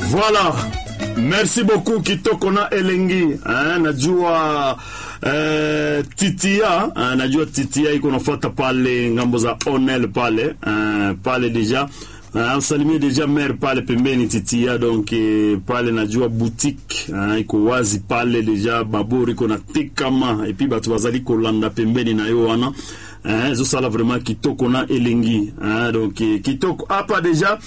Voilà. Merci beaucoup Kitoko na Elengi. Najua Titia, najua Titia iko nafuata pale ngambo za Onel pale. Pale deja salimie deja mère pale pembeni Titia, donc pale najua boutique iko wazi pale deja, babori iko na tekama et puis batu bazali kolanda pembeni na yo wana. Zo sala vraiment Kitoko na Elengi. Donc Kitoko hapa deja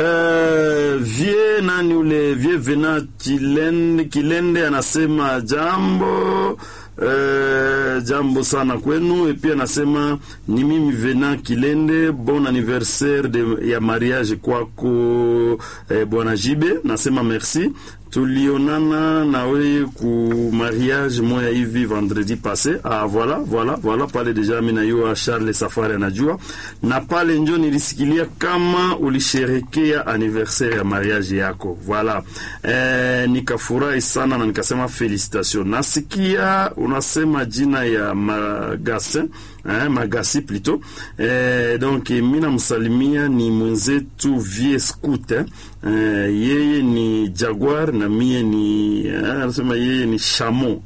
vie nani ule vie vena Kilende anasema jambo jambo sana kwenu, et puis anasema ni mimi Vena Kilende, bon anniversaire ya mariage kwako bwana Jibe, nasema merci. Tulionana na wewe ku mariage moya hivi vendredi passé. Voilà pale deja mimi na yo Charles Safari anajua, na pale njo nilisikilia kama ulisherekea anniversaire ya mariage yako. Voilà, nikafurahi sana na nikasema félicitations. Nasikia unasema jina ya Magasin, Magasi plutôt. Donc mimi namsalimia ni mwenzetu Vie Scout, yeye ni Jaguar na mie ni anasema yeye ni Chameau.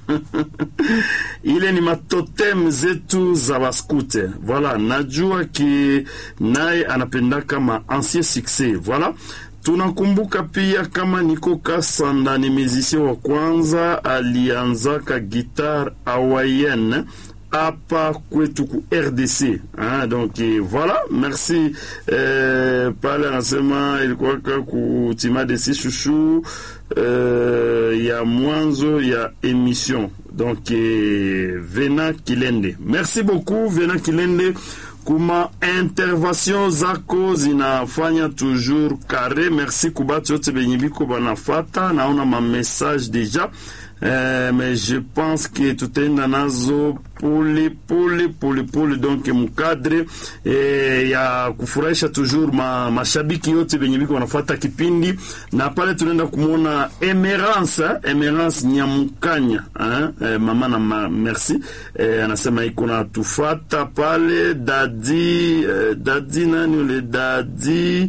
Ile ni matotem zetu za baskute. Voilà, najua ki naye anapenda kama ancien succès. Voilà. Tunakumbuka pia kama Niko Kasanda ni musicien wa kwanza alianzaka guitar hawaïenne hapa kwetu ku RDC. Donc voilà, merci. Pale anasema ilikuwa kutima desi chouchou ya mwanzo ya émission. Donc Vena Kilende. Merci beaucoup Vena Kilende. Kuma intervention zako zinafanya toujours carré. Merci kubatu yote benye biko banafata. Naona ma message déjà. Mais je pense que tutaenda nazo pole donc mkadre ya kufurahisha toujours mashabiki yote benye biko wanafuata kipindi. Na pale tunaenda kumuona Emerance Nyamukanya, mama na merci, anasema iko na tufata pale. Dadi nani ule Dadi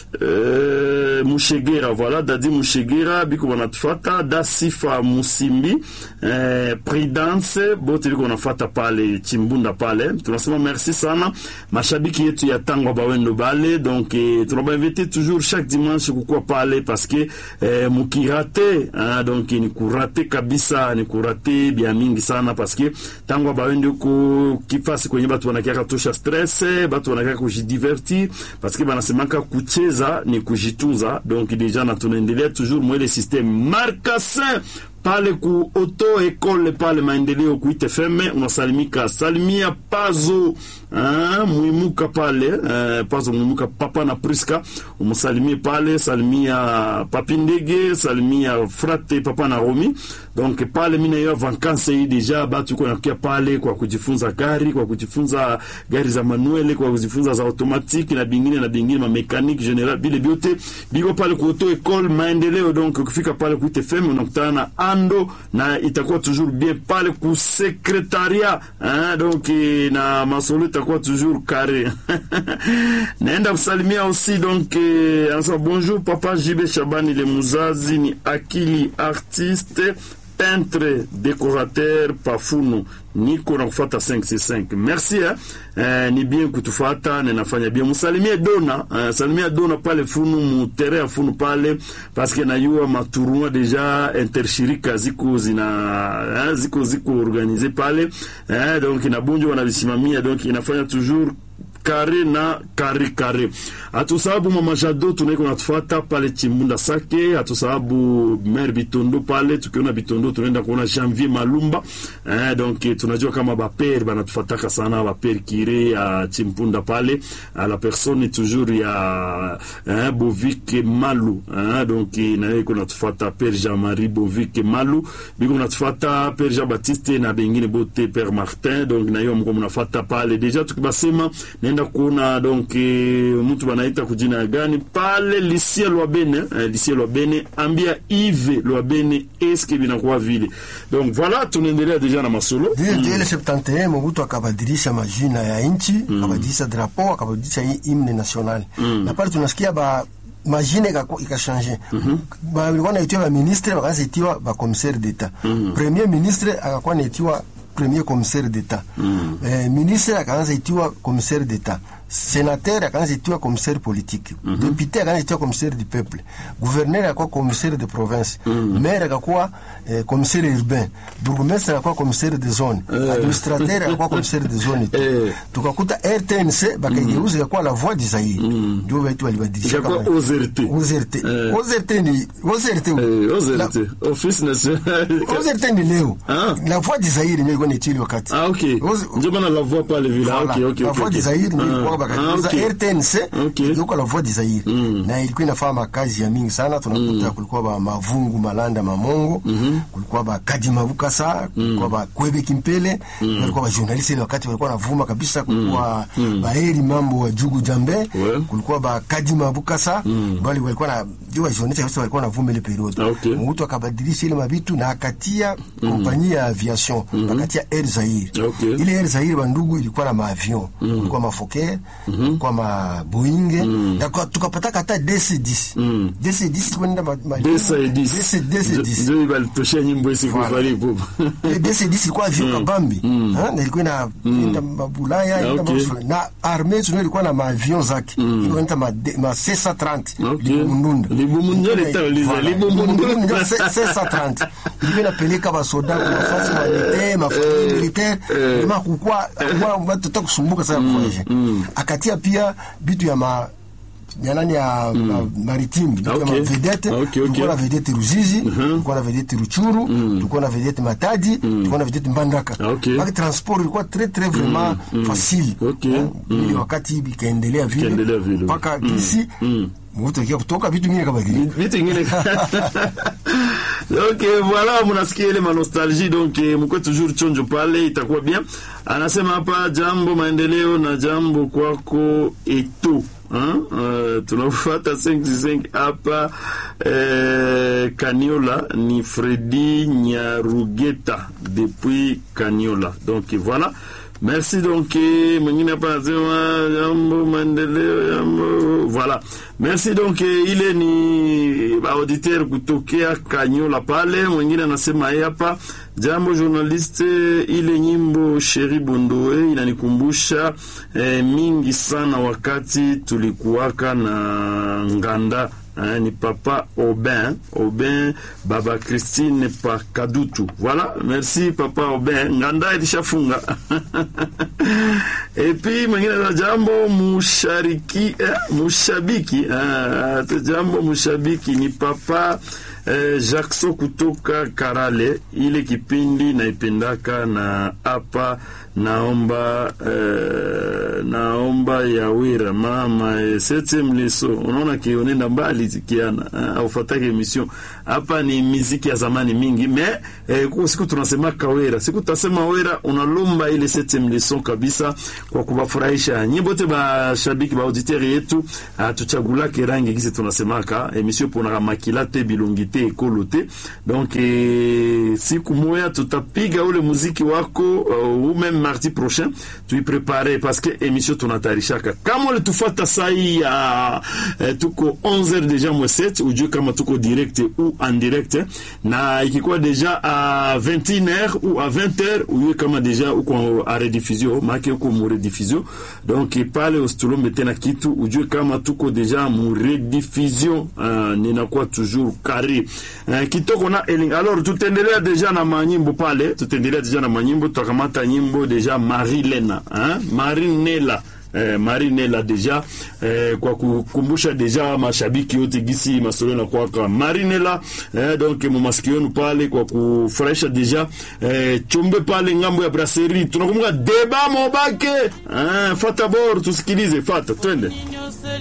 Mushegera, voilà, Dadi Mushegera biko wanatufata. Dasifa Musimbi, Prudence bote biko wanafata pale Chimbunda pale. Tunasema merci sana mashabiki yetu ya Tangwa Bawendo bale. Donc tunaba inviter toujours chaque dimanche kukua pale parce que mukirate, donc ni kurate kabisa, ni kurate bia mingi sana parce que Tangwa Bawendo ko kifasi kwenye batu wanakiaka tosha stress, batu wanakiaka kujidivertir parce que banasemaka kucheza ni kujitunza. Donc deja na tunaendelea toujours mwele système Marcasin pale ku auto école pale maendeleo ku ITFM. Unasalimika salimia Pazo Muimuka pale, Pazo Muimuka papa na Priska, umsalimie pale. Salimia Papindege, salimia frate papa na Romi. Donc pale mimi na vacances hii deja batu kwa nakia pale kwa kujifunza gari, kwa kujifunza gari za manuel, kwa kujifunza za automatique na bingine ma mécanique générale bile biote bigo pale ku auto école maendeleo. Donc ukifika pale ku ITFM unakutana na Ando na itakuwa toujours bien pale ku secrétariat, donc na masolo itakuwa toujours carré. Naenda kusalimia aussi donc anasema bonjour papa Jibe Shabani le Muzazi ni akili artiste peintre décorateur pafunu niko na kufata 5C5. Merci ni bien kutufata na nafanya bien. Musalimie Dona, salimia Dona pale funu mutere afunu pale parce que na yua matournoi déjà intershirika ziko zina ziko organiser pale, donc inabunjo wanavisimamia, donc inafanya toujours carré na carré. Atusababu mama Jado tunaiko natufuata pale Chimbunda Sake. Atusababu Mer Bitondo pale, tukiona Bitondo tunaenda kuona Janvier Malumba. Donc tunajua kama bapere banatufataka sana, bapere kire ya Chimbunda pale. La personne est toujours ya Bovik Malu. Donc naiko natufuata Père Jean-Marie Bovik Malu. Biko natufuata Père Jean-Baptiste na bengine bote Père Martin. Donc nayo mko mnafuata pale. Deja tukibasema nenda kuona donc mtu banaita kujina gani pale Lycée Lwabene, Lycée Lwabene ambia Yves Lwabene eske binakuwa vile. Donc voilà, tunaendelea deja na masolo. Ile 71 Mobutu akabadilisha majina ya nchi, akabadilisha drapeau, akabadilisha hymne national. Na pale tunasikia majine ikachange. Walikuwa naitiwa ba ministre wakaanza itiwa ba commissaire d'etat. Premier ministre akakuwa naitiwa premier commissaire d'etat. Ministre akaanza itiwa commissaire d'etat. Sénateur akaanza itiwa commissaire politique. Député akaanza itiwa commissaire du peuple. Gouverneur akakuwa commissaire de province. Maire akakuwa commissaire urbain. Bourgmestre akakuwa commissaire de zone. Administrateur akakuwa commissaire de zone. Tukakuta RTNC bakaigeuza akakuwa la voix du Zaïre. Ndio watu walibadilisha kama OZRT. OZRT. Office national. OZRT ni leo. La voix du Zaïre ndio ilikuwa ni wakati. OK. Ndio maana la voix pas le village. OK. La voix du Zaïre ndio bakageuza RTNC ilikuwa la voix du Zaïre. Na ilikuwa inafanya kazi ya mingi sana. Tunakuta kulikuwa ba Mavungu Malanda Mamongo, kulikuwa ba Kadima Bukasa, kulikuwa ba Kwebe Kimpele, kulikuwa ba journaliste ile wakati walikuwa wanavuma kabisa, kulikuwa ba Heri Mambo wa Jugu Jambe, kulikuwa ba Kadima Bukasa, bali walikuwa na jua journaliste kabisa walikuwa wanavuma ile period. Mtu akabadilisha ile mabitu na akatia kompanyia ya aviation, akatia Air Zaïre. Ile Air Zaïre bandugu ilikuwa na maavion, kulikuwa mafoke, kulikuwa ma Boeing, na tukapata hata DC-10. DC-10 kwenda DC-10 ndio ibalitosha nyimbo hizi kwa karibu. DC-10 ilikuwa avion kabambi, na ilikuwa na mabulaya na armée tunayo ilikuwa na maavion zake, ilikuwa ma C-130 Libumunda Libumunda C-130 ilikuwa inapeleka basoda kwa nafasi mafuta militaire, kama kukua watu takusumbuka sana kufaje. Akatia pia bitu ya nani ya maritime, bitu ya vedette, tulikuwa na vedette Ruzizi, tulikuwa na vedette Ruchuru, tulikuwa na vedette Matadi, tulikuwa na vedette Mbandaka. Baki transport ilikuwa très vraiment facile. Ili wakati ikaendelea vile mpaka kisi mtu akiwa kutoka vitu vingine kama vile vitu vingine. Donc voilà, mnasikia ile nostalgie, donc mko toujours chonjo pale, itakuwa bien. Anasema hapa jambo maendeleo na jambo kwako eto. Tunafuata 5 hapa Kaniola ni Freddy Nyarugeta depuis Kaniola. Donc voilà. Merci. Donc mwingine hapa anasema jambo maendeleo jambo, voilà. Merci. Donc ile ni auditeur kutokea Kanyola pale. Mwingine anasema hapa jambo journaliste, ile nyimbo Sheri Bondoe inanikumbusha mingi sana wakati tulikuwaka na Nganda. Ni papa Aubin baba Christine pa Kadutu. Voilà, merci papa Aubin. Nganda ilishafunga. Et puis mwingine na jambo mushabiki jambo mushabiki ni papa Jackson kutoka Karale. Ile kipindi naipendaka, na hapa naomba Yawira mama 7e leso. Unaona kionenda mbali zikiana au fatake emission hapa ni muziki ya zamani mingi, mais kwa siku tunasema Kawera, siku tutasema Wera, unalomba ile 7e leso kabisa kwa kubafurahisha nyimbo te ba shabiki ba auditeur yetu. Tuchagula kerangi kisi tunasemaka emission pona makilate bilongite ekolote. Donc siku moya tutapiga ule muziki wako ou même mardi prochain tuiprepare, parce que émission tunatarishaka kama le tufata sai ya tuko 11h déjà moins 7 ou Dieu kama tuko direct ou en direct, na ikikuwa déjà à 21h ou à 20h ou kama déjà uko à rediffusion make uko mu rediffusion. Donc pale ostulombe tena kitu ujue kama tuko déjà mu rediffusion, ninakuwa toujours carré kitoko na eling. Alors tutendelea déjà na manyimbo pale, tutendelea déjà na manyimbo, tukamata nyimbo déjà Marilena Marinela deja kwa kukumbusha deja mashabiki yote gisi masolo na kwa Marinela donc mumaskioni pale kwa kufurahisha deja chombe pale ngambo ya brasserie. Tunakumbuka Deba Mobake fata bor, tusikilize fata twende.